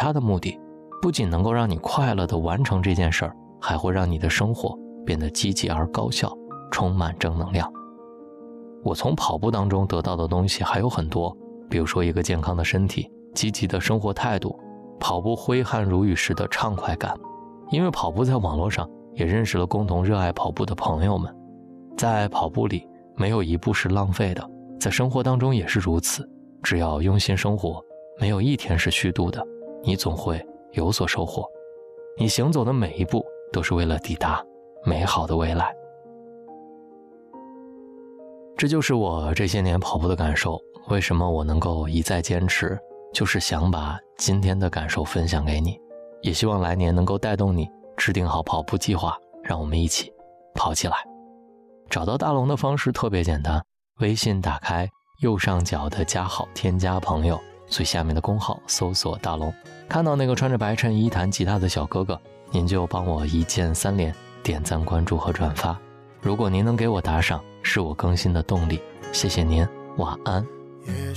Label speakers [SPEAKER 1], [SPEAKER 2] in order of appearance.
[SPEAKER 1] 他的目的，不仅能够让你快乐地完成这件事儿，还会让你的生活变得积极而高效，充满正能量。我从跑步当中得到的东西还有很多，比如说一个健康的身体，积极的生活态度，跑步挥汗如雨时的畅快感。因为跑步在网络上也认识了共同热爱跑步的朋友们，在跑步里没有一步是浪费的，在生活当中也是如此。只要用心生活，没有一天是虚度的，你总会有所收获。你行走的每一步都是为了抵达美好的未来。这就是我这些年跑步的感受，为什么我能够一再坚持，就是想把今天的感受分享给你，也希望来年能够带动你制定好跑步计划，让我们一起跑起来。找到大龙的方式特别简单，微信打开右上角的加号，添加朋友，最下面的公号搜索大龙，看到那个穿着白衬衣弹吉他的小哥哥，您就帮我一键3连，点赞关注和转发。如果您能给我打赏，是我更新的动力，谢谢您，晚安。